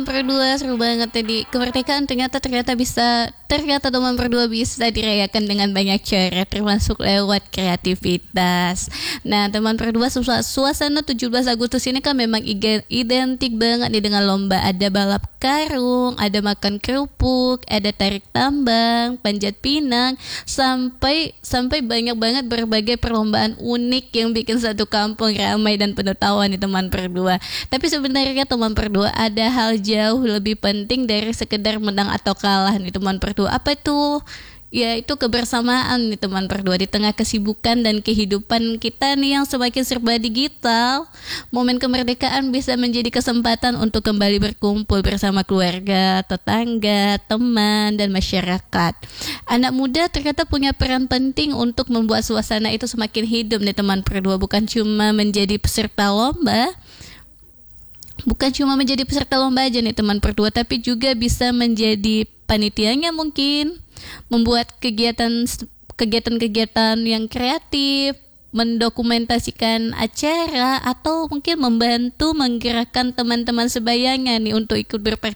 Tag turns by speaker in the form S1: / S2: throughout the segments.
S1: Berdua seru banget tadi. Kemerdekaan ternyata teman berdua bisa dirayakan dengan banyak cara, termasuk lewat kreativitas. Nah, teman berdua suasana 17 Agustus ini kan memang identik banget nih dengan lomba. Ada balap karung, ada makan kerupuk, ada tarik tambang, panjat pinang, sampai banyak banget berbagai perlombaan unik yang bikin satu kampung ramai dan penuh tawa nih teman berdua. Tapi sebenarnya teman berdua ada hal jauh lebih penting dari sekedar menang atau kalah nih teman berdua. Apa itu? Ya itu kebersamaan nih teman berdua. Di tengah kesibukan dan kehidupan kita nih yang semakin serba digital, momen kemerdekaan bisa menjadi kesempatan untuk kembali berkumpul bersama keluarga, tetangga, teman, dan masyarakat. Anak muda ternyata punya peran penting untuk membuat suasana itu semakin hidup nih teman berdua. Bukan cuma menjadi peserta lomba aja nih teman berdua, tapi juga bisa menjadi panitianya mungkin, membuat kegiatan-kegiatan yang kreatif, mendokumentasikan acara, atau mungkin membantu menggerakkan teman-teman sebayanya nih untuk ikut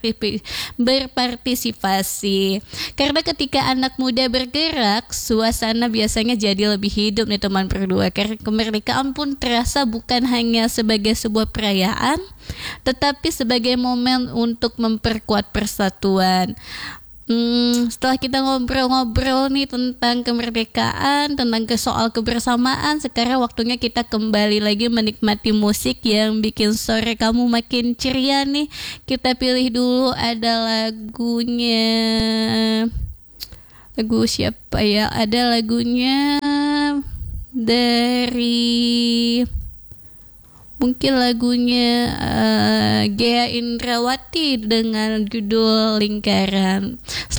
S1: berpartisipasi. Karena ketika anak muda bergerak, suasana biasanya jadi lebih hidup nih teman berdua. Karena kemerdekaan pun terasa bukan hanya sebagai sebuah perayaan, tetapi sebagai momen untuk memperkuat persatuan. Setelah kita ngobrol-ngobrol nih tentang kemerdekaan, tentang soal kebersamaan, sekarang waktunya kita kembali lagi menikmati musik yang bikin sore kamu makin ceria nih. Kita pilih dulu ada lagu siapa ya? Ada lagunya dari mungkin lagunya Gea Indrawati dengan judul Lingkaran.